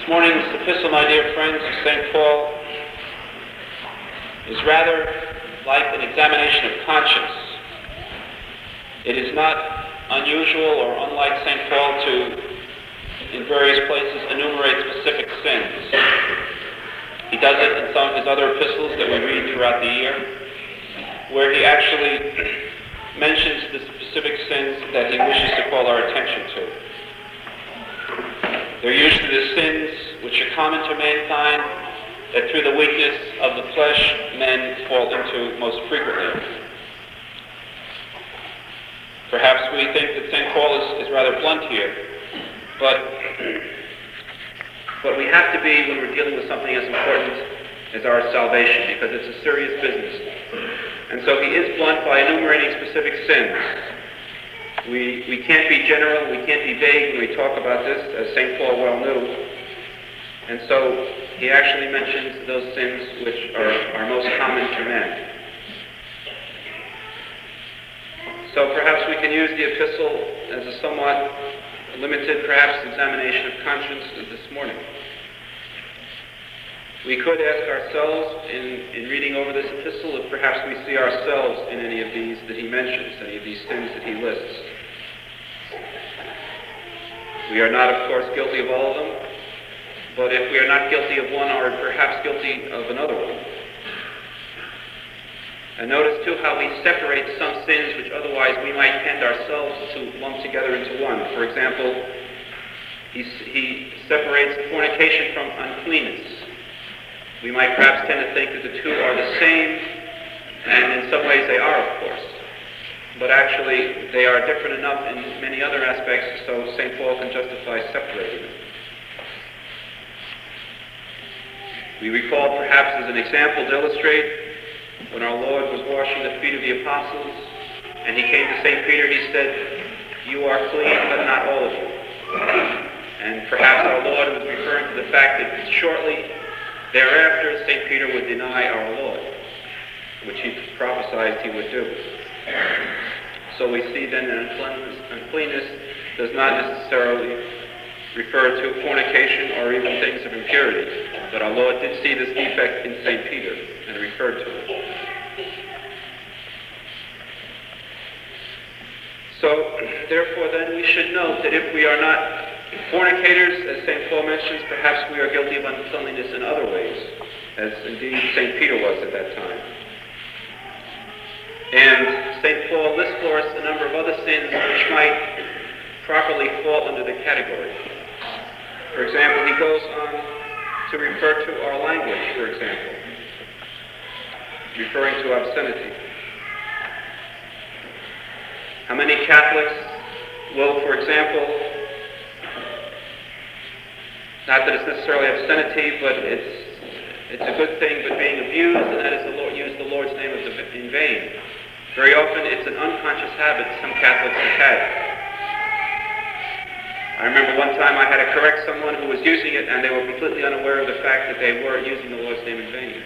morning's epistle, my dear friends, of St. Paul is rather like an examination of conscience. It is not unusual or unlike St. Paul to, in various places, enumerate specific sins. He does it in some of his other epistles that we read throughout the year, where he actually mentions the specific sins that he wishes to call our attention to. They're usually the sins which are common to mankind, that through the weakness of the flesh men fall into most frequently. Perhaps we think that St. Paul is rather blunt here, but we have to be when we're dealing with something as important as our salvation, because it's a serious business. And so he is blunt by enumerating specific sins. We can't be general, we can't be vague when we talk about this, as St. Paul well knew. And so he actually mentions those sins which are most common to men. So perhaps we can use the epistle as a somewhat limited, perhaps, examination of conscience this morning. We could ask ourselves, in reading over this epistle, if perhaps we see ourselves in any of these that he mentions, any of these sins that he lists. We are not, of course, guilty of all of them, but if we are not guilty of one, are perhaps guilty of another one. And notice, too, how he separates some sins which otherwise we might tend ourselves to lump together into one. For example, he separates fornication from uncleanness. We might perhaps tend to think that the two are the same, and in some ways they are, of course. But actually, they are different enough in many other aspects, so St. Paul can justify separating them. We recall, perhaps as an example to illustrate, when our Lord was washing the feet of the apostles, and he came to St. Peter, he said, "You are clean, but not all of you." And perhaps our Lord was referring to the fact that shortly thereafter, St. Peter would deny our Lord, which he prophesied he would do. So we see then that uncleanness does not necessarily refer to fornication or even things of impurity. But our Lord did see this defect in St. Peter and referred to it. So, therefore then, we should note that if we are not fornicators, as St. Paul mentions, perhaps we are guilty of uncleanliness in other ways, as indeed St. Peter was at that time. And St. Paul lists for us a number of other sins which might properly fall under the category. For example, he goes on to refer to our language, for example, referring to obscenity. How many Catholics will, for example, not that it's necessarily obscenity, but it's a good thing, but being abused, and that is use the Lord's name in vain. Very often it's an unconscious habit some Catholics have had. I remember one time I had to correct someone who was using it, and they were completely unaware of the fact that they were using the Lord's name in vain.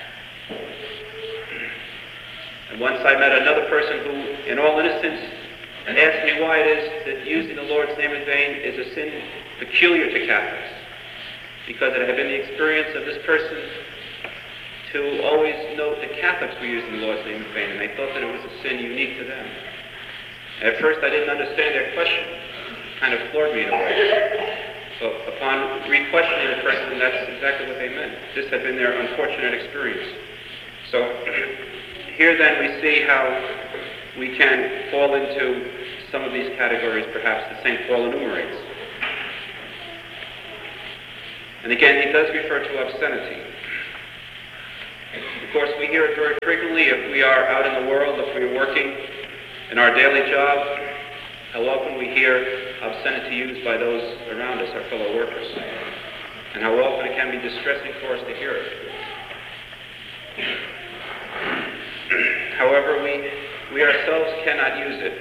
And once I met another person who, in all innocence, asked me why it is that using the Lord's name in vain is a sin peculiar to Catholics. Because it had been the experience of this person to always note that Catholics were using the Lord's name in vain, and they thought that it was a sin unique to them. At first I didn't understand their question. It kind of floored me in a way. But upon re-questioning the person, that's exactly what they meant. This had been their unfortunate experience. So here then we see how we can fall into some of these categories perhaps that St. Paul enumerates. And again, he does refer to obscenity. Of course, we hear it very frequently if we are out in the world, if we are working in our daily job, how often we hear obscenity used by those around us, our fellow workers, and how often it can be distressing for us to hear it. However, we ourselves cannot use it.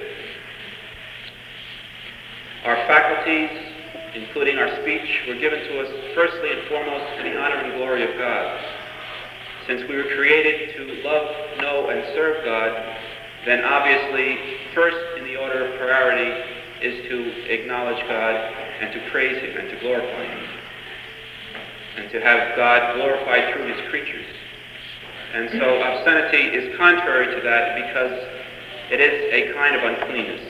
Our faculties, including our speech, were given to us firstly and foremost for the honor and glory of God. Since we were created to love, know, and serve God, then obviously, first in the order of priority is to acknowledge God and to praise Him and to glorify Him. and to have God glorified through his creatures. And so obscenity is contrary to that because it is a kind of uncleanness.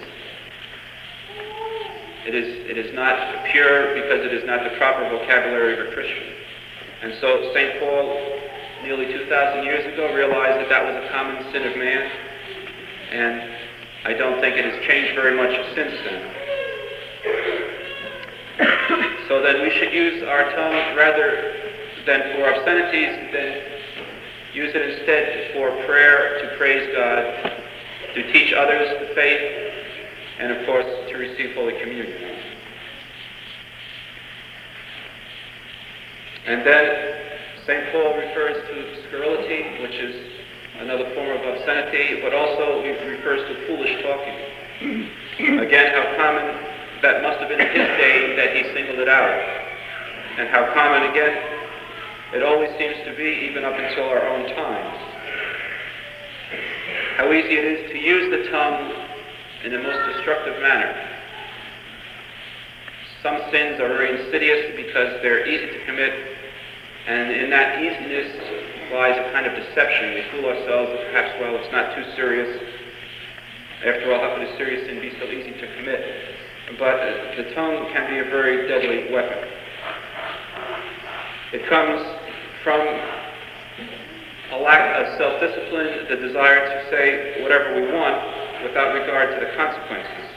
It is not pure because it is not the proper vocabulary of a Christian. And so St. Paul, nearly 2,000 years ago, realized that that was a common sin of man, and I don't think it has changed very much since then. So then we should use our tongue rather than for obscenities, then use it instead for prayer, to praise God, to teach others the faith, and of course to receive Holy Communion. And then St. Paul refers to scurrility, which is another form of obscenity, but also he refers to foolish talking. Again, how common that must have been in his day that he singled it out. And how common, again, it always seems to be even up until our own times. How easy it is to use the tongue in the most destructive manner. Some sins are very insidious because they're easy to commit, and in that easiness lies a kind of deception. We fool ourselves that perhaps, well, it's not too serious. After all, how could a serious sin be so easy to commit? But the tongue can be a very deadly weapon. It comes from a lack of self-discipline, the desire to say whatever we want without regard to the consequences.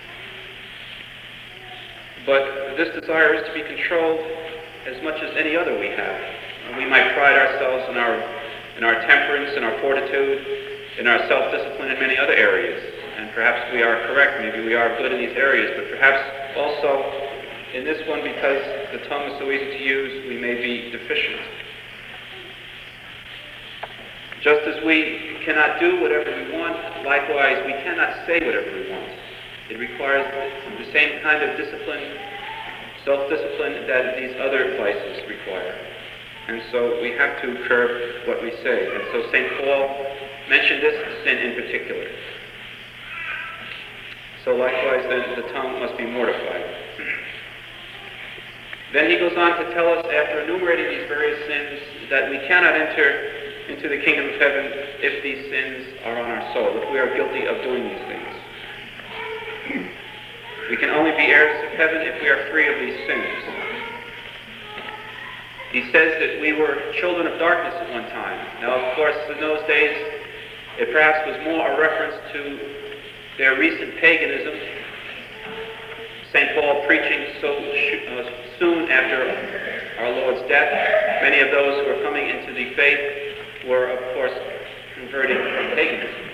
But this desire is to be controlled as much as any other we have. We might pride ourselves in our temperance, in our fortitude, in our self-discipline in many other areas. And perhaps we are correct, maybe we are good in these areas, but perhaps also in this one, because the tongue is so easy to use, we may be deficient. Just as we cannot do whatever we want, likewise we cannot say whatever we want. It requires the same kind of discipline, self-discipline that these other vices require. And so we have to curb what we say. And so St. Paul mentioned this sin in particular. So likewise then the tongue must be mortified. Then he goes on to tell us, after enumerating these various sins, that we cannot enter into the kingdom of heaven if these sins are on our soul, if we are guilty of doing these things. We can only be heirs of heaven if we are free of these sins. He says that we were children of darkness at one time. Now, of course, in those days, it perhaps was more a reference to their recent paganism. St. Paul preaching so soon after our Lord's death. Many of those who were coming into the faith were, of course, converting from paganism.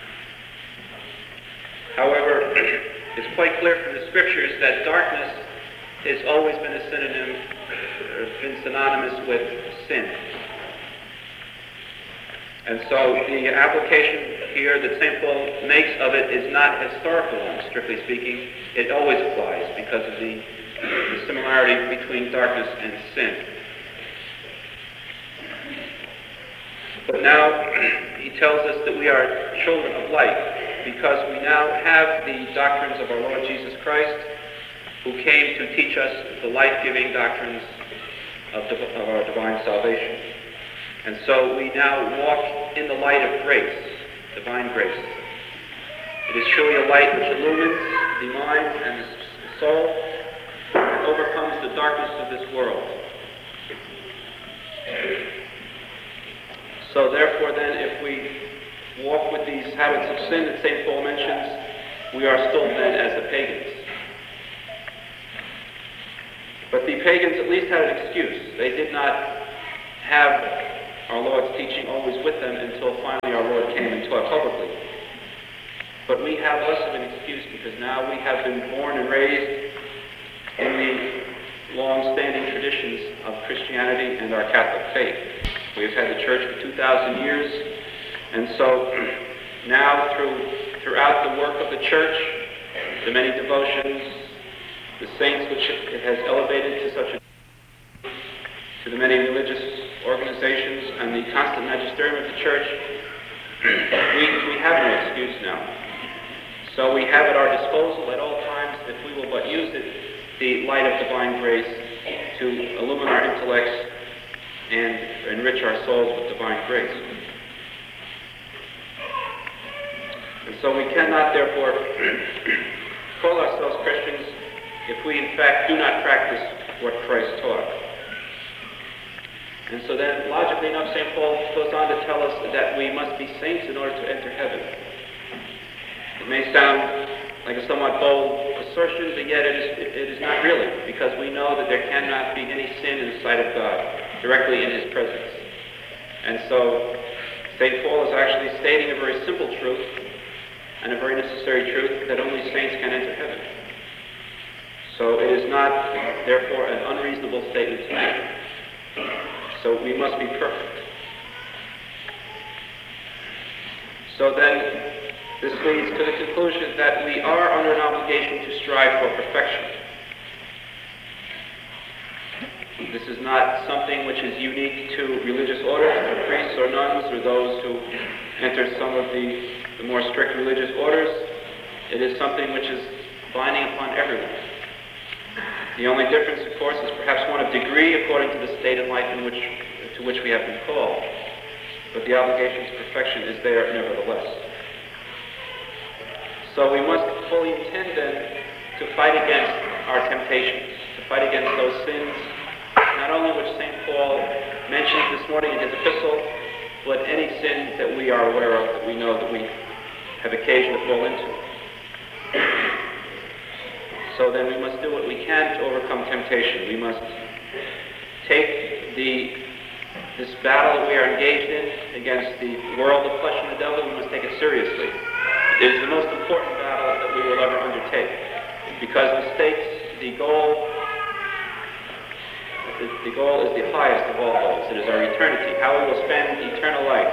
However, it's quite clear from the Scriptures that darkness has always been a synonym, or been synonymous with sin. And so the application here that St. Paul makes of it is not historical one, strictly speaking. It always applies because of the similarity between darkness and sin. But now he tells us that we are children of light because we now have the doctrines of our Lord Jesus Christ, who came to teach us the life-giving doctrines of our divine salvation. And so we now walk in the light of grace, divine grace. It is truly a light which illumines the mind and the soul and overcomes the darkness of this world. So therefore then, if we walk with these habits of sin that St. Paul mentions, we are still then as the pagans. But the pagans at least had an excuse. They did not have our Lord's teaching always with them until finally our Lord came and taught publicly. But we have less of an excuse because now we have been born and raised in the long-standing traditions of Christianity and our Catholic faith. We have had the church for 2,000 years, and so now throughout the work of the church, the many devotions, the saints which it has elevated to such a to the many religious organizations and the constant magisterium of the church, we have no excuse now. So we have at our disposal at all times, if we will but use it, the light of divine grace to illumine our intellects and enrich our souls with divine grace. And so we cannot, therefore, call ourselves Christians if we, in fact, do not practice what Christ taught. And so then, logically enough, St. Paul goes on to tell us that we must be saints in order to enter heaven. It may sound like a somewhat bold assertion, but yet it is not really, because we know that there cannot be any sin in the sight of God, directly in His presence. And so, St. Paul is actually stating a very simple truth, and a very necessary truth, that only saints can enter heaven. So it is not, therefore, an unreasonable statement to make. So we must be perfect. So then, this leads to the conclusion that we are under an obligation to strive for perfection. This is not something which is unique to religious orders, or priests or nuns, or those who enter some of the more strict religious orders. It is something which is binding upon everyone. The only difference, of course, is perhaps one of degree according to the state of life to which we have been called. But the obligation to perfection is there nevertheless. So we must fully intend then to fight against our temptations, to fight against those sins, not only which St. Paul mentions this morning in his epistle, but any sin that we are aware of, that we know that we have occasion to fall into. So then we must do what we can to overcome temptation. We must take this battle that we are engaged in against the world, the flesh, and the devil. We must take it seriously. It is the most important battle that we will ever undertake, because the goal is the highest of all goals. It is our eternity, how we will spend eternal life.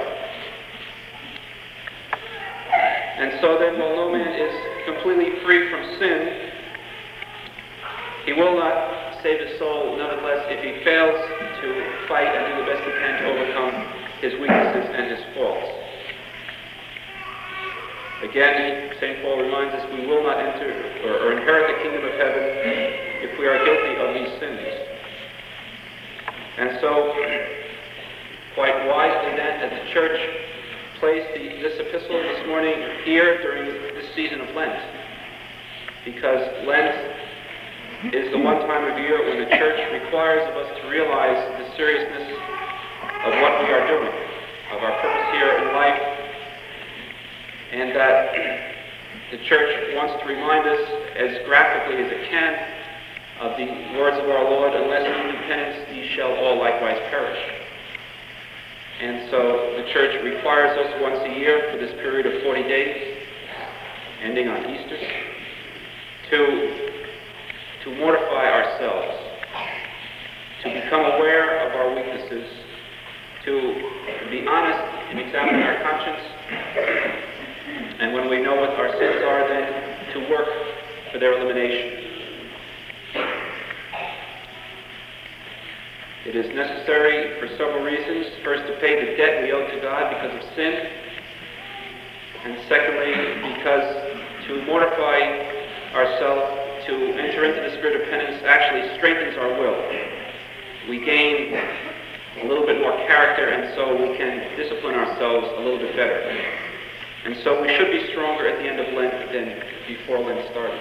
And so then, while no man is completely free from sin, he will not save his soul, nonetheless, if he fails to fight and do the best he can to overcome his weaknesses and his faults. Again, St. Paul reminds us we will not enter or inherit the kingdom of heaven if we are guilty of these sins. And so, quite wisely then, as the Church placed this epistle this morning here during this season of Lent, because Lent is the one time of year when the Church requires of us to realize the seriousness of what we are doing, of our purpose here in life, and that the Church wants to remind us as graphically as it can of the words of our Lord, unless ye do penance, ye shall all likewise perish. And so the Church requires us once a year for this period of 40 days, ending on Easter, to mortify ourselves, to become aware of our weaknesses, to be honest and examine our conscience, and when we know what our sins are, then to work for their elimination. It is necessary for several reasons. First, to pay the debt we owe to God because of sin. And secondly, because to mortify ourselves, to enter into the spirit of penance, actually strengthens our will. We gain a little bit more character, and so we can discipline ourselves a little bit better. And so we should be stronger at the end of Lent than before Lent started.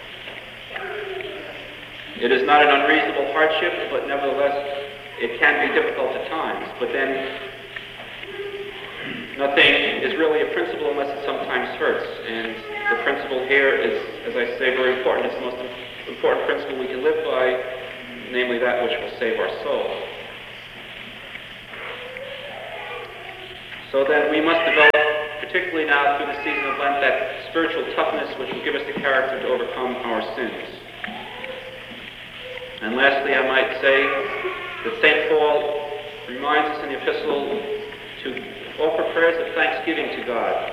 It is not an unreasonable hardship, but nevertheless, it can be difficult at times. But then, nothing is really a principle unless it sometimes hurts. And the principle here is, as I say, very important. It's the most important principle we can live by, namely that which will save our soul. So then we must develop, particularly now through the season of Lent, that spiritual toughness which will give us the character to overcome our sins. And lastly, I might say that St. Paul reminds us in the epistle to offer prayers of thanksgiving to God.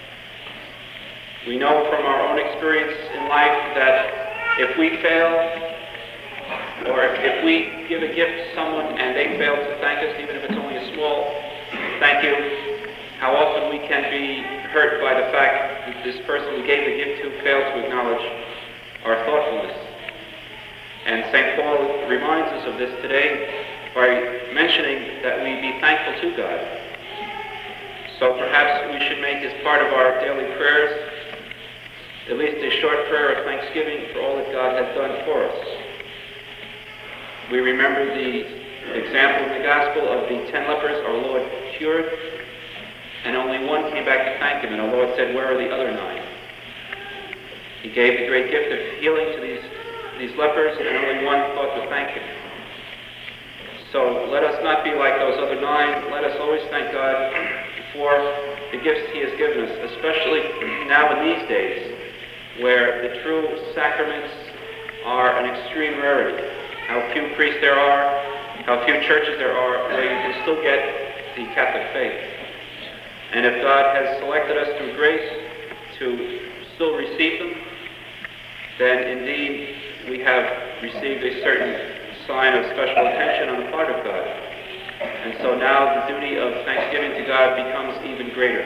We know from our own experience in life that if we fail, or if we give a gift to someone and they fail to thank us, even if it's only a small thank you, how often we can be hurt by the fact that this person we gave the gift to failed to acknowledge our thoughtfulness. And St. Paul reminds us of this today by mentioning that we be thankful to God. So perhaps we should make as part of our daily prayers at least a short prayer of thanksgiving for all that God has done for us. We remember the example in the Gospel of the 10 lepers our Lord cured, and only one came back to thank him, and our Lord said, "Where are the other 9?" He gave the great gift of healing to these lepers, and only one thought to thank him. So let us not be like those other 9. Let us always thank God for the gifts he has given us, especially now in these days, where the true sacraments are an extreme rarity. How few priests there are, how few churches there are where you can still get the Catholic faith. And if God has selected us through grace to still receive them, then indeed we have received a certain sign of special attention on the part of God. And so now the duty of thanksgiving to God becomes even greater.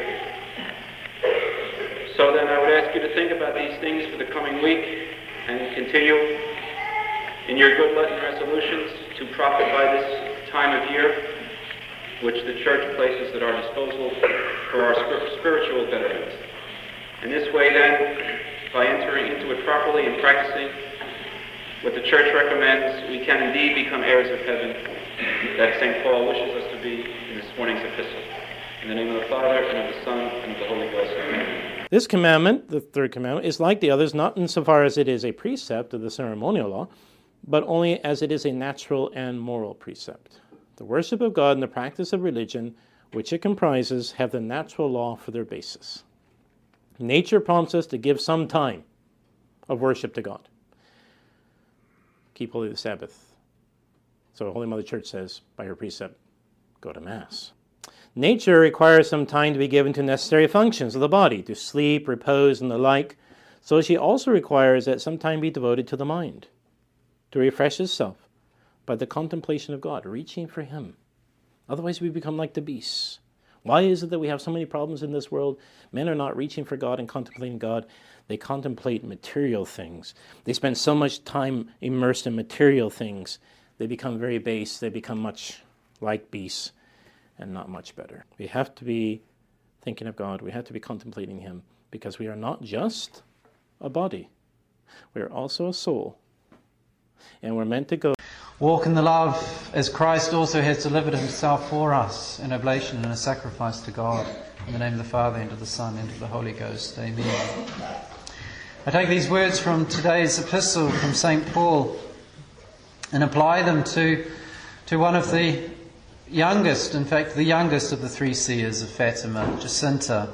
So then I would ask you to think about these things for the coming week and continue in your good Lenten resolutions to profit by this time of year which the Church places at our disposal for our spiritual betterment. In this way then, by entering into it properly and practicing what the Church recommends, we can indeed become heirs of heaven that St. Paul wishes us to be in this morning's epistle. In the name of the Father, and of the Son, and of the Holy Ghost. Amen. This commandment, the third commandment, is like the others, not insofar as it is a precept of the ceremonial law, but only as it is a natural and moral precept. The worship of God and the practice of religion, which it comprises, have the natural law for their basis. Nature prompts us to give some time of worship to God. Keep holy the Sabbath. So Holy Mother Church says, by her precept, go to Mass. Nature requires some time to be given to necessary functions of the body, to sleep, repose, and the like. So she also requires that some time be devoted to the mind, to refresh itself by the contemplation of God, reaching for Him. Otherwise we become like the beasts. Why is it that we have so many problems in this world? Men are not reaching for God and contemplating God. They contemplate material things. They spend so much time immersed in material things. They become very base. They become much like beasts and not much better. We have to be thinking of God. We have to be contemplating Him, because we are not just a body. We are also a soul. And we're meant to go. Walk in the love as Christ also has delivered Himself for us, an oblation and a sacrifice to God. In the name of the Father, and of the Son, and of the Holy Ghost. Amen. I take these words from today's epistle from St. Paul and apply them to one of the youngest, in fact the youngest of the 3 seers of Fatima, Jacinta.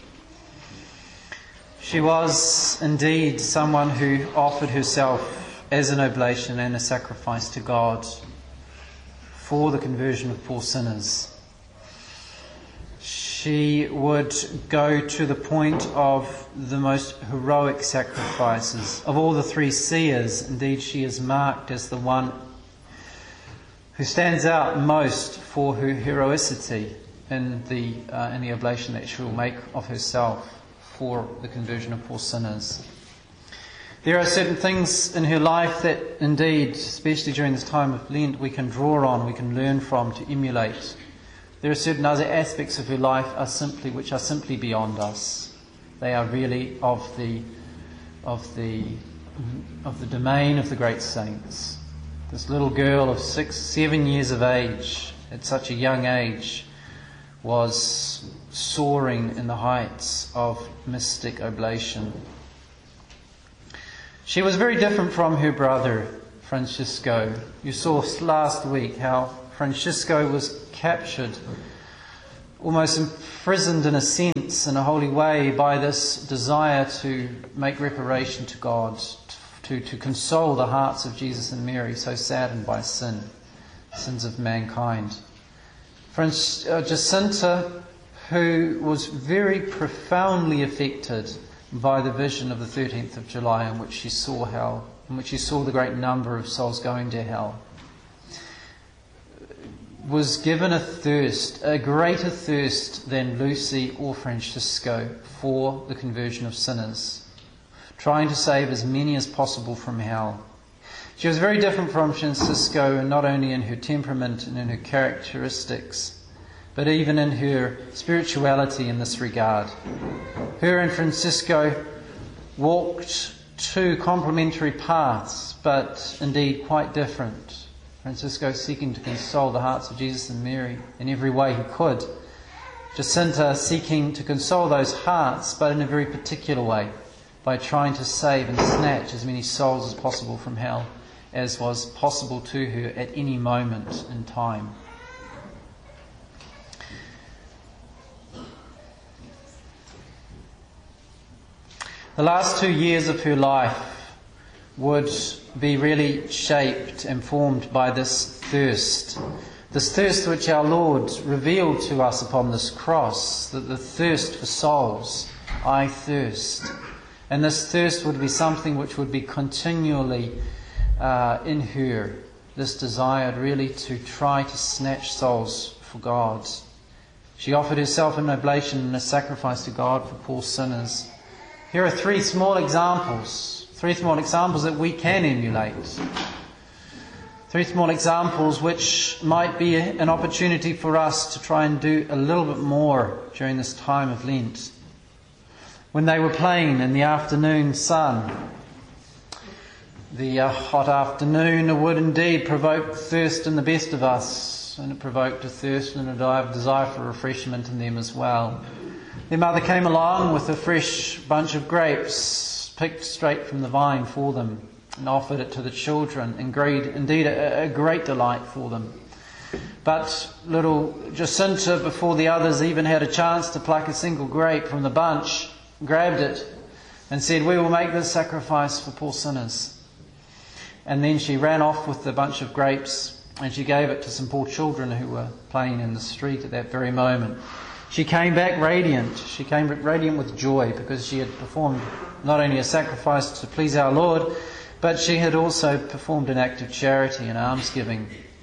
She was indeed someone who offered herself as an oblation and a sacrifice to God for the conversion of poor sinners. She would go to the point of the most heroic sacrifices. Of all the 3 seers, indeed she is marked as the one who stands out most for her heroicity in the oblation that she will make of herself for the conversion of poor sinners. There are certain things in her life that indeed, especially during this time of Lent, we can draw on, we can learn from, to emulate. There are certain other aspects of her life which are simply beyond us. They are really of the domain of the great saints. This little girl of 7 years of age, at such a young age, was soaring in the heights of mystic oblation. She was very different from her brother, Francisco. You saw last week how Francisco was captured, almost imprisoned in a sense, in a holy way, by this desire to make reparation to God, to console the hearts of Jesus and Mary, so saddened by sins of mankind. Jacinta, who was very profoundly affected by the vision of the 13th of July in which she saw hell, in which she saw the great number of souls going to hell, was given a thirst, a greater thirst than Lucy or Francisco, for the conversion of sinners, trying to save as many as possible from hell. She was very different from Francisco, not only in her temperament and in her characteristics, but even in her spirituality in this regard. Her and Francisco walked two complementary paths, but indeed quite different. Francisco seeking to console the hearts of Jesus and Mary in every way he could. Jacinta seeking to console those hearts, but in a very particular way, by trying to save and snatch as many souls as possible from hell, as was possible to her at any moment in time. The last 2 years of her life would be really shaped and formed by this thirst which our Lord revealed to us upon this cross, that the thirst for souls, I thirst. And this thirst would be something which would be continually in her, this desire really to try to snatch souls for God. She offered herself in oblation and a sacrifice to God for poor sinners. Here are three small examples that we can emulate. Three small examples which might be an opportunity for us to try and do a little bit more during this time of Lent. When they were playing in the afternoon sun, the hot afternoon would indeed provoke thirst in the best of us, and it provoked a thirst and a desire for refreshment in them as well. Their mother came along with a fresh bunch of grapes, picked straight from the vine for them, and offered it to the children, indeed a great delight for them. But little Jacinta, before the others even had a chance to pluck a single grape from the bunch, grabbed it and said, "We will make this sacrifice for poor sinners." And then she ran off with the bunch of grapes and she gave it to some poor children who were playing in the street at that very moment. She came back radiant. She came back radiant with joy because she had performed not only a sacrifice to please our Lord, but she had also performed an act of charity and almsgiving.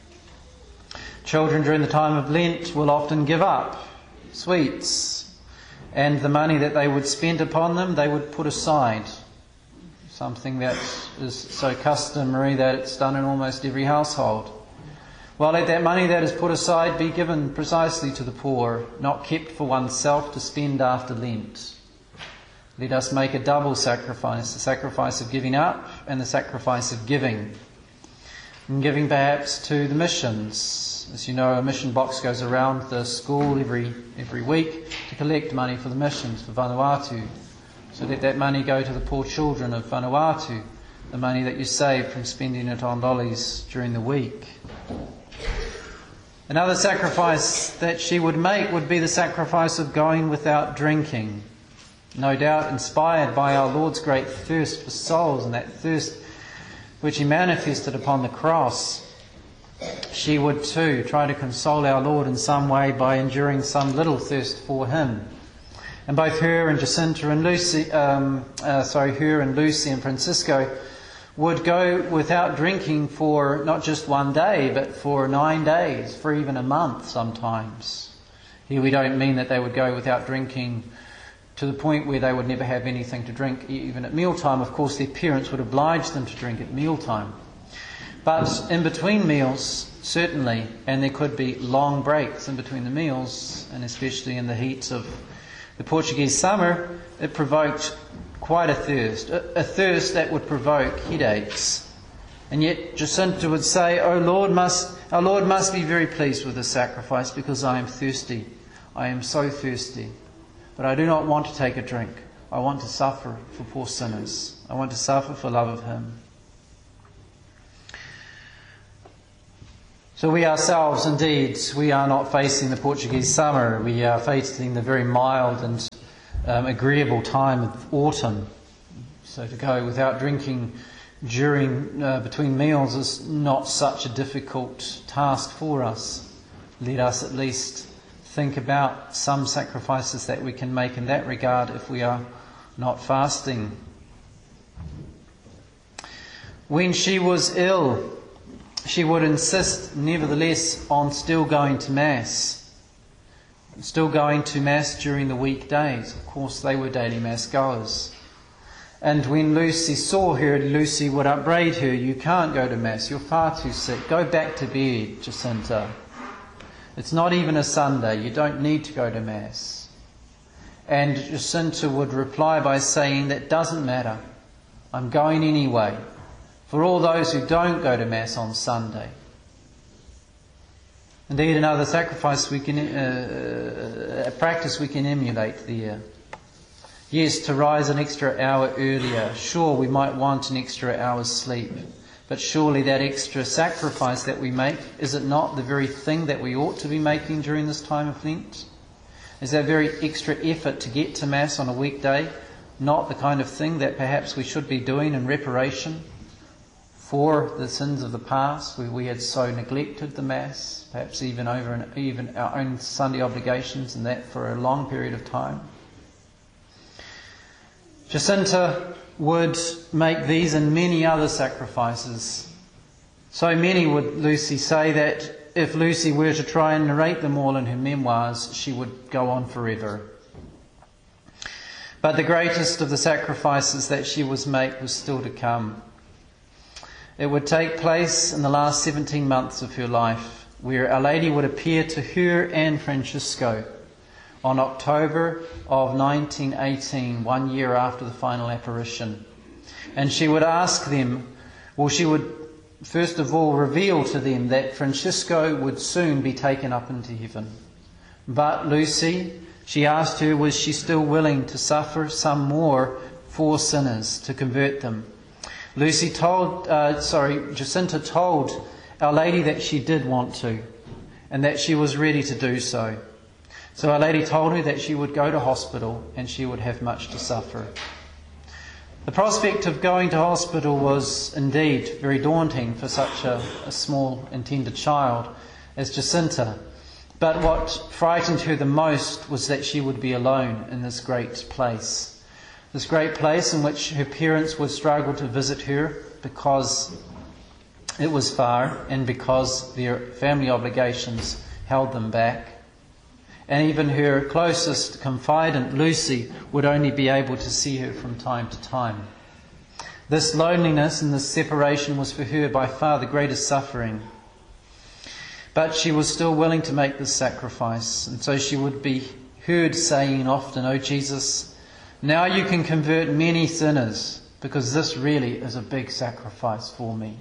Children during the time of Lent will often give up sweets, and the money that they would spend upon them they would put aside. Something that is so customary that it's done in almost every household. Well, let that money that is put aside be given precisely to the poor, not kept for oneself to spend after Lent. Let us make a double sacrifice, the sacrifice of giving up and the sacrifice of giving. And giving perhaps to the missions. As you know, a mission box goes around the school every week to collect money for the missions for Vanuatu. So let that money go to the poor children of Vanuatu, the money that you save from spending it on lollies during the week. Another sacrifice that she would make would be the sacrifice of going without drinking. No doubt inspired by our Lord's great thirst for souls and that thirst which He manifested upon the cross, she would too try to console our Lord in some way by enduring some little thirst for Him. And both her and Jacinta and Lucy and Francisco would go without drinking for not just one day, but for 9 days, for even a month sometimes. Here we don't mean that they would go without drinking to the point where they would never have anything to drink, even at mealtime. Of course, their parents would oblige them to drink at mealtime. But in between meals, certainly, and there could be long breaks in between the meals, and especially in the heat of the Portuguese summer, it provoked quite a thirst that would provoke headaches. And yet Jacinta would say, our Lord must be very pleased with this sacrifice because I am thirsty. I am so thirsty. But I do not want to take a drink. I want to suffer for poor sinners. I want to suffer for love of Him. So we ourselves, indeed, we are not facing the Portuguese summer. We are facing the very mild and agreeable time of autumn. So to go without drinking between meals is not such a difficult task for us. Let us at least think about some sacrifices that we can make in that regard if we are not fasting. When she was ill, she would insist nevertheless on still going to Mass. Still going to Mass during the weekdays. Of course, they were daily Mass goers. And when Lucy saw her, Lucy would upbraid her, "You can't go to Mass, you're far too sick. Go back to bed, Jacinta. It's not even a Sunday, you don't need to go to Mass." And Jacinta would reply by saying, "That doesn't matter. I'm going anyway. For all those who don't go to Mass on Sunday." Indeed, another sacrifice a practice we can emulate there. Yes, to rise an extra hour earlier. Sure, we might want an extra hour's sleep. But surely that extra sacrifice that we make, is it not the very thing that we ought to be making during this time of Lent? Is that very extra effort to get to Mass on a weekday not the kind of thing that perhaps we should be doing in reparation for the sins of the past, where we had so neglected the Mass, perhaps even our own Sunday obligations, and that for a long period of time? Jacinta would make these and many other sacrifices. So many, would Lucy say, that if Lucy were to try and narrate them all in her memoirs, she would go on forever. But the greatest of the sacrifices that she was make was still to come. It would take place in the last 17 months of her life, where Our Lady would appear to her and Francisco on October of 1918, 1 year after the final apparition. And she would ask them, she would first of all reveal to them that Francisco would soon be taken up into heaven. But Lucy, she asked her, was she still willing to suffer some more for sinners, to convert them? Jacinta told Our Lady that she did want to, and that she was ready to do so. So Our Lady told her that she would go to hospital and she would have much to suffer. The prospect of going to hospital was indeed very daunting for such a small and tender child as Jacinta. But what frightened her the most was that she would be alone in this great place. This great place in which her parents would struggle to visit her because it was far and because their family obligations held them back. And even her closest confidant, Lucy, would only be able to see her from time to time. This loneliness and this separation was for her by far the greatest suffering. But she was still willing to make this sacrifice. And so she would be heard saying often, "Oh Jesus, now you can convert many sinners, because this really is a big sacrifice for me."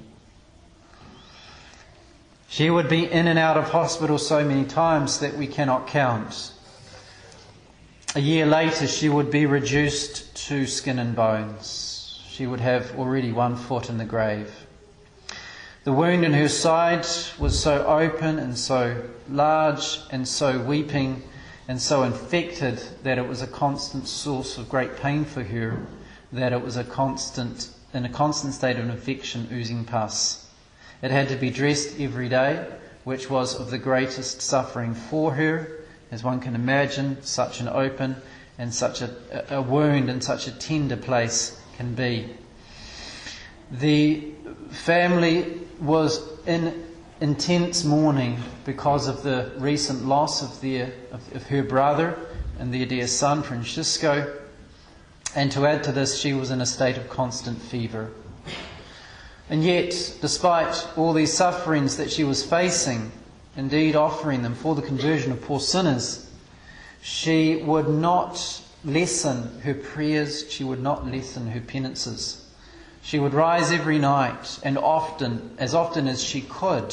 She would be in and out of hospital so many times that we cannot count. A year later, she would be reduced to skin and bones. She would have already 1 foot in the grave. The wound in her side was so open and so large and so weeping and so infected that it was a constant source of great pain for her, that it was in a constant state of infection, oozing pus. It had to be dressed every day, which was of the greatest suffering for her, as one can imagine, such an open and such a wound in such a tender place can be. The family was in intense mourning because of the recent loss of her brother and their dear son, Francisco. And to add to this, she was in a state of constant fever. And yet, despite all these sufferings that she was facing, indeed offering them for the conversion of poor sinners, she would not lessen her prayers, she would not lessen her penances. She would rise every night and as often as she could,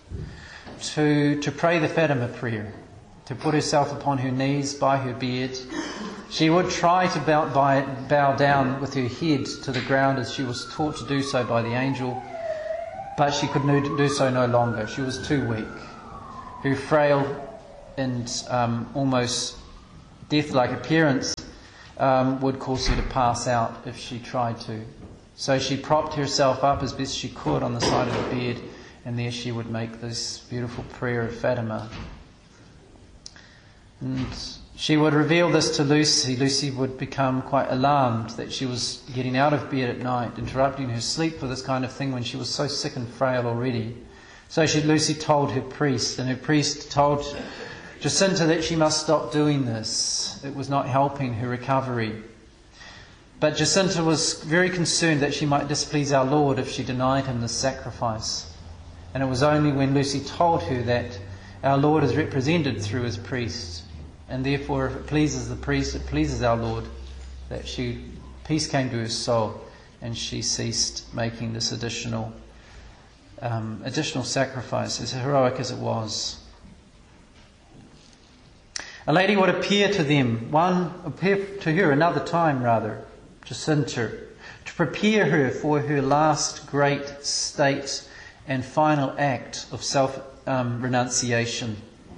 to pray the Fatima prayer, to put herself upon her knees by her bed. She would try to bow down with her head to the ground as she was taught to do so by the angel, but she could do so no longer. She was too weak. Her frail and almost death-like appearance would cause her to pass out if she tried to. So she propped herself up as best she could on the side of the bed, and there she would make this beautiful prayer of Fatima. And she would reveal this to Lucy. Lucy would become quite alarmed that she was getting out of bed at night, interrupting her sleep for this kind of thing when she was so sick and frail already. So Lucy told her priest, and her priest told Jacinta that she must stop doing this. It was not helping her recovery. But Jacinta was very concerned that she might displease our Lord if she denied him this sacrifice. And it was only when Lucy told her that our Lord is represented through his priest, and therefore if it pleases the priest, it pleases our Lord, that peace came to her soul, and she ceased making this additional sacrifice, as heroic as it was. A lady would appear to her another time, Jacinta, to prepare her for her last great state and final act of self-renunciation.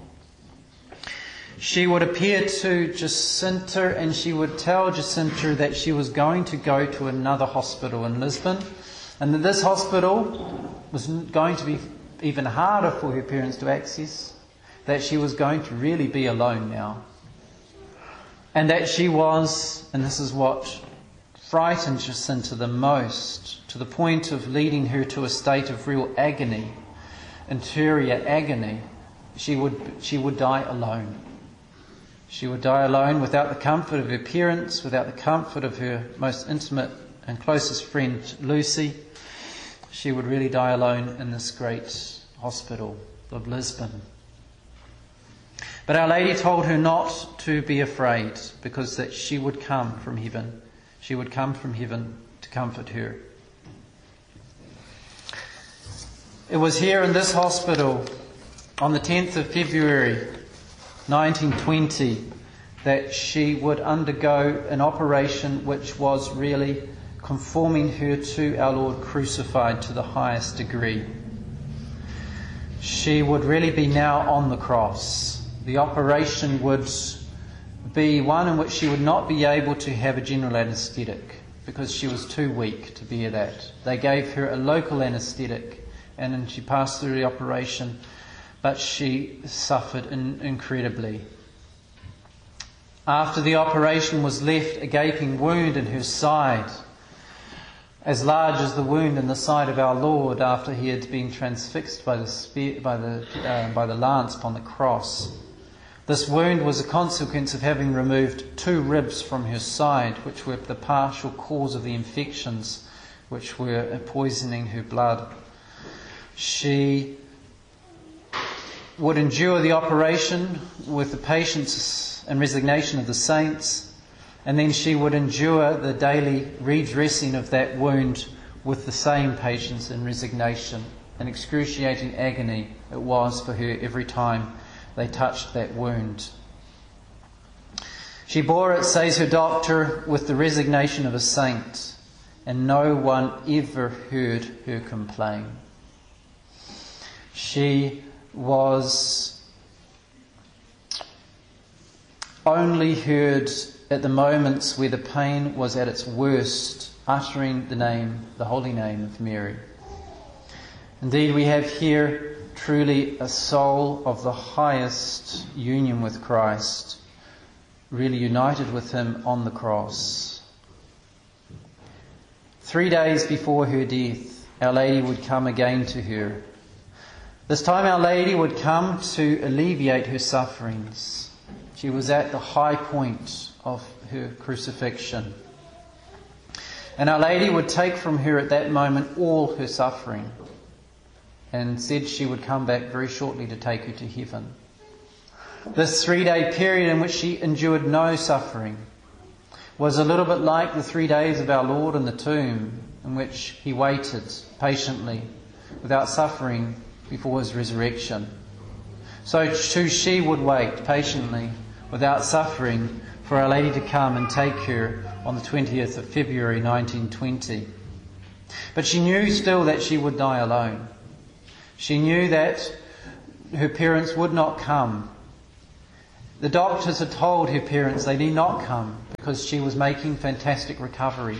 She would appear to Jacinta and she would tell Jacinta that she was going to go to another hospital in Lisbon, and that this hospital was going to be even harder for her parents to access, that she was going to really be alone now. And that she was, and this is what frightened Jacinta the most, to the point of leading her to a state of real agony, interior agony, she would die alone. She would die alone without the comfort of her parents, without the comfort of her most intimate and closest friend, Lucy. She would really die alone in this great hospital of Lisbon. But Our Lady told her not to be afraid, because that she would come from heaven. She would come from heaven to comfort her. It was here in this hospital on the 10th of February 1920 that she would undergo an operation which was really conforming her to our Lord crucified to the highest degree. She would really be now on the cross. The operation would be one in which she would not be able to have a general anaesthetic because she was too weak to bear that. They gave her a local anaesthetic and then she passed through the operation, but she suffered incredibly. After the operation was left a gaping wound in her side, as large as the wound in the side of our Lord after he had been transfixed by the lance upon the cross. This wound was a consequence of having removed 2 ribs from her side, which were the partial cause of the infections which were poisoning her blood. She would endure the operation with the patience and resignation of the saints, and then she would endure the daily redressing of that wound with the same patience and resignation. An excruciating agony it was for her every time they touched that wound. She bore it, says her doctor, with the resignation of a saint, and no one ever heard her complain. She was only heard at the moments where the pain was at its worst, uttering the holy name of Mary. Indeed, we have here truly a soul of the highest union with Christ, really united with him on the cross. 3 days before her death, Our Lady would come again to her. This time Our Lady would come to alleviate her sufferings. She was at the high point of her crucifixion. And Our Lady would take from her at that moment all her suffering, and said she would come back very shortly to take her to heaven. This 3-day period in which she endured no suffering was a little bit like the 3 days of our Lord in the tomb, in which he waited patiently without suffering before his resurrection. So too she would wait patiently without suffering for Our Lady to come and take her on the 20th of February 1920. But she knew still that she would die alone. She knew that her parents would not come. The doctors had told her parents they need not come because she was making fantastic recovery.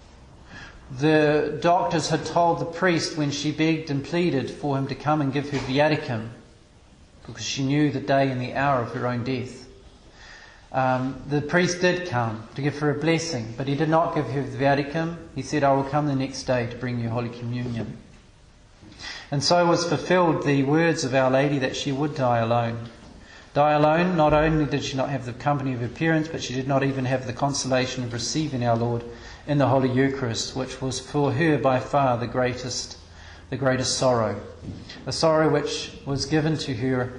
The doctors had told the priest when she begged and pleaded for him to come and give her viaticum, because she knew the day and the hour of her own death. The priest did come to give her a blessing, but he did not give her the viaticum. He said, "I will come the next day to bring you Holy Communion." And so was fulfilled the words of Our Lady that she would die alone. die alone. Not only did she not have the company of her parents, but she did not even have the consolation of receiving our Lord in the Holy Eucharist, which was for her by far the greatest sorrow. A sorrow which was given to her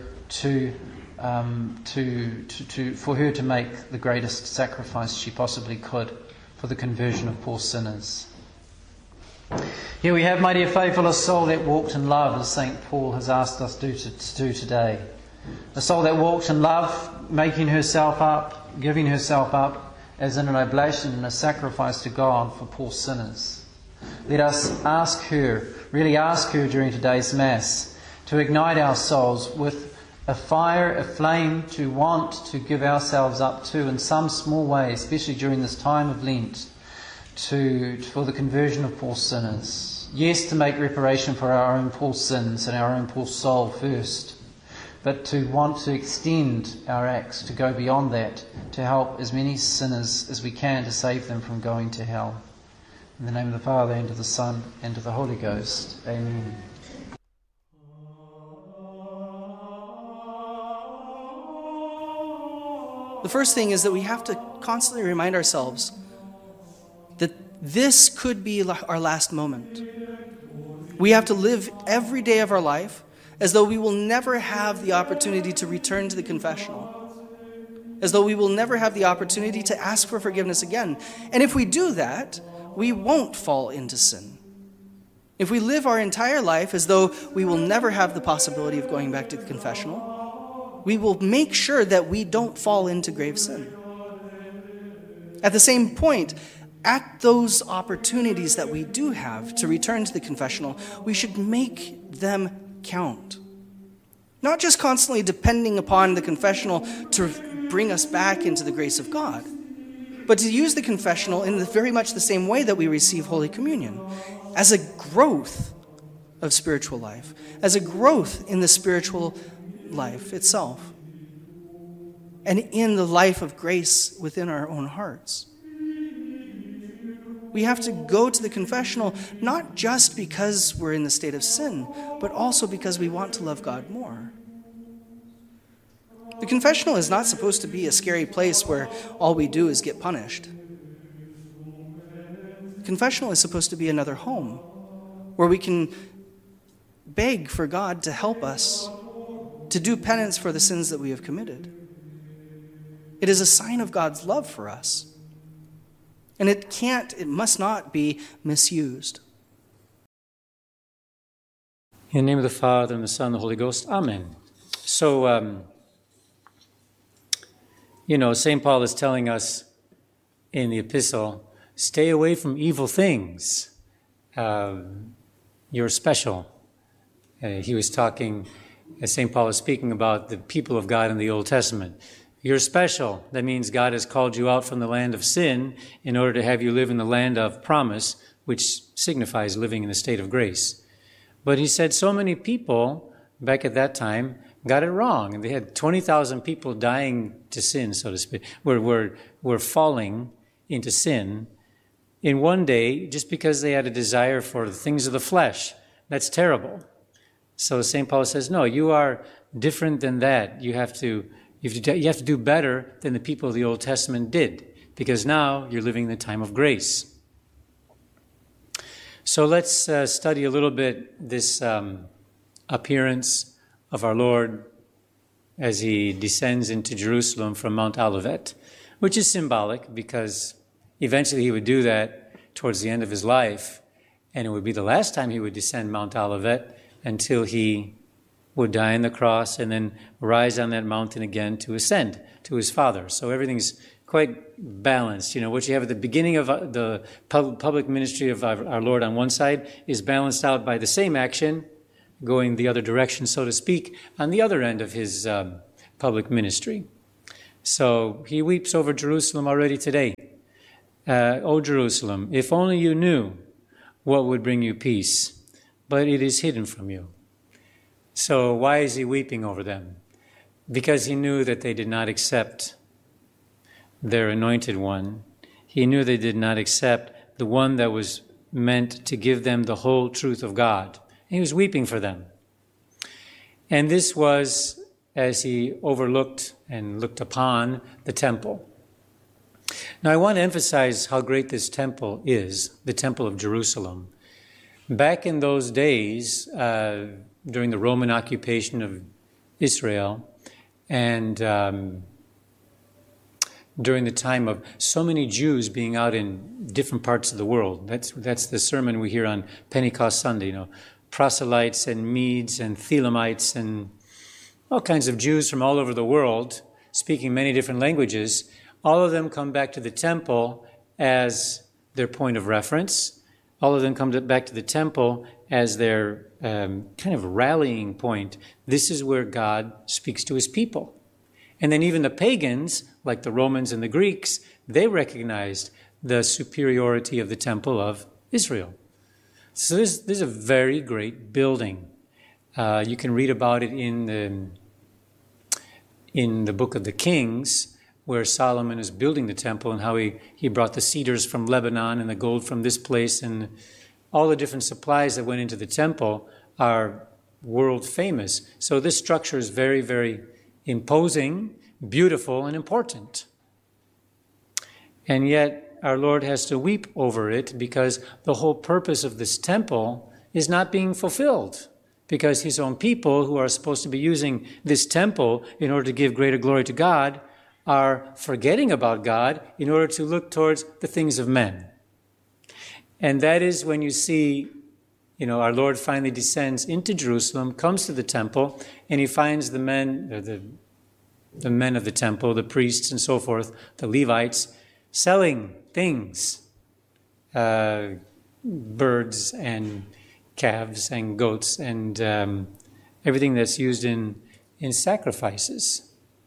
for her to make the greatest sacrifice she possibly could for the conversion of poor sinners. Here we have, my dear faithful, a soul that walked in love, as St. Paul has asked us to do today. A soul that walked in love, making herself up, giving herself up as an oblation and a sacrifice to God for poor sinners. Let us really ask her during today's Mass to ignite our souls with a fire, a flame to want to give ourselves up to in some small way, especially during this time of Lent, for the conversion of poor sinners. Yes, to make reparation for our own poor sins and our own poor soul first, but to want to extend our acts, to go beyond that, to help as many sinners as we can to save them from going to hell. In the name of the Father, and of the Son, and of the Holy Ghost. Amen. The first thing is that we have to constantly remind ourselves that this could be our last moment. We have to live every day of our life as though we will never have the opportunity to return to the confessional, as though we will never have the opportunity to ask for forgiveness again. And if we do that, we won't fall into sin. If we live our entire life as though we will never have the possibility of going back to the confessional, we will make sure that we don't fall into grave sin. At the same point, at those opportunities that we do have to return to the confessional, we should make them count. Not just constantly depending upon the confessional to bring us back into the grace of God, but to use the confessional in very much the same way that we receive Holy Communion, as a growth of spiritual life, as a growth in the spiritual life itself, and in the life of grace within our own hearts. We have to go to the confessional not just because we're in the state of sin, but also because we want to love God more. The confessional is not supposed to be a scary place where all we do is get punished. The confessional is supposed to be another home where we can beg for God to help us to do penance for the sins that we have committed. It is a sign of God's love for us. And it must not be misused. In the name of the Father, and the Son, and the Holy Ghost. Amen. So, St. Paul is telling us in the epistle, stay away from evil things. You're special. He was talking, as St. Paul is speaking about the people of God in the Old Testament. You're special. That means God has called you out from the land of sin in order to have you live in the land of promise, which signifies living in the state of grace. But he said so many people back at that time got it wrong. And they had 20,000 people dying to sin, so to speak, were falling into sin in one day just because they had a desire for the things of the flesh. That's terrible. So St. Paul says, no, you are different than that. You have to do better than the people of the Old Testament did, because now you're living in the time of grace. So let's study a little bit this appearance of our Lord as he descends into Jerusalem from Mount Olivet, which is symbolic because eventually he would do that towards the end of his life, and it would be the last time he would descend Mount Olivet until he would die on the cross and then rise on that mountain again to ascend to his Father. So everything's quite balanced. What you have at the beginning of the public ministry of our Lord on one side is balanced out by the same action going the other direction, so to speak, on the other end of his public ministry. So he weeps over Jerusalem already today. O Jerusalem, if only you knew what would bring you peace, but it is hidden from you. So why is he weeping over them? Because he knew that they did not accept their anointed one. He knew they did not accept the one that was meant to give them the whole truth of God. And he was weeping for them. And this was as he overlooked and looked upon the temple. Now, I want to emphasize how great this temple is, the Temple of Jerusalem. Back in those days, during the Roman occupation of Israel, and during the time of so many Jews being out in different parts of the world. That's the sermon we hear on Pentecost Sunday, proselytes and Medes and Thelemites and all kinds of Jews from all over the world speaking many different languages. All of them come back to the temple as their point of reference. All of them come back to the temple as their kind of rallying point. This is where God speaks to his people. And then even the pagans, like the Romans and the Greeks, they recognized the superiority of the temple of Israel. So this is a very great building. You can read about it in the book of the Kings, where Solomon is building the temple and how he brought the cedars from Lebanon and the gold from this place, and all the different supplies that went into the temple are world famous. So this structure is very, very imposing, beautiful, and important. And yet our Lord has to weep over it because the whole purpose of this temple is not being fulfilled, because his own people, who are supposed to be using this temple in order to give greater glory to God, are forgetting about God in order to look towards the things of men. And that is when you see, our Lord finally descends into Jerusalem, comes to the temple, and he finds the men of the temple, the priests and so forth, the Levites, selling things, birds and calves and goats and everything that's used in sacrifices.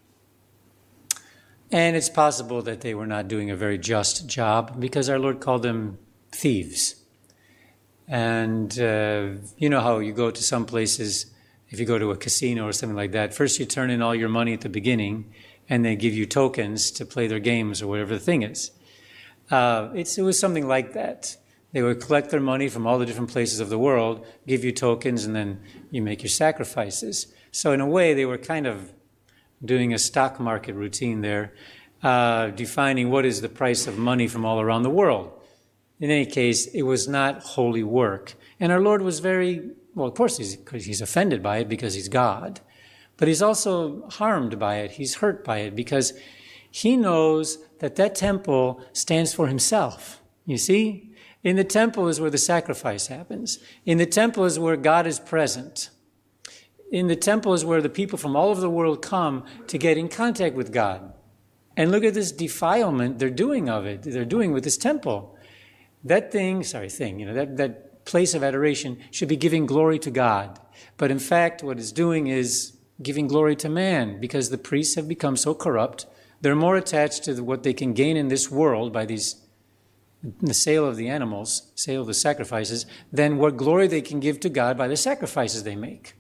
And it's possible that they were not doing a very just job because our Lord called them thieves. And you know how you go to some places, if you go to a casino or something like that, first you turn in all your money at the beginning and they give you tokens to play their games or whatever the thing is. It was something like that. They would collect their money from all the different places of the world, give you tokens, and then you make your sacrifices. So in a way, they were kind of doing a stock market routine there, defining what is the price of money from all around the world. In any case, it was not holy work. And our Lord was of course he's offended by it because he's God, but he's also harmed by it. He's hurt by it because he knows that temple stands for himself. You see? In the temple is where the sacrifice happens. In the temple is where God is present. In the temple is where the people from all over the world come to get in contact with God. And look at this defilement they're doing with this temple. That place of adoration should be giving glory to God. But in fact, what it's doing is giving glory to man, because the priests have become so corrupt. They're more attached to what they can gain in this world by the sale of the animals, sale of the sacrifices, than what glory they can give to God by the sacrifices they make.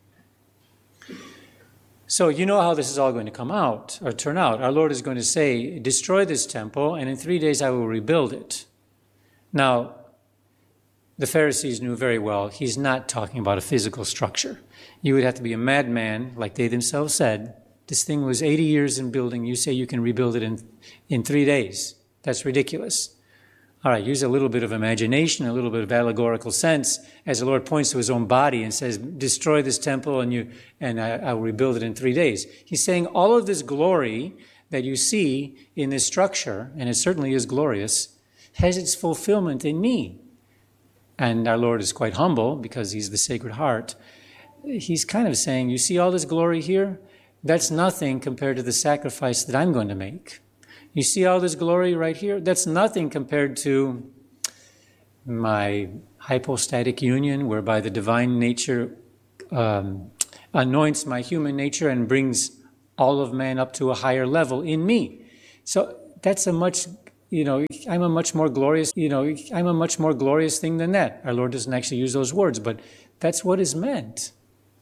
So you know how this is all going to come out or turn out. Our Lord is going to say, destroy this temple, and in 3 days I will rebuild it. Now, the Pharisees knew very well he's not talking about a physical structure. You would have to be a madman, like they themselves said. This thing was 80 years in building. You say you can rebuild it in 3 days. That's ridiculous. All right, use a little bit of imagination, a little bit of allegorical sense, as the Lord points to his own body and says, destroy this temple and I will rebuild it in 3 days. He's saying all of this glory that you see in this structure, and it certainly is glorious, has its fulfillment in me. And our Lord is quite humble because he's the Sacred Heart. He's kind of saying, you see all this glory here? That's nothing compared to the sacrifice that I'm going to make. You see all this glory right here? That's nothing compared to my hypostatic union, whereby the divine nature anoints my human nature and brings all of man up to a higher level in me. So that's I'm a much more glorious thing than that. Our Lord doesn't actually use those words, but that's what is meant.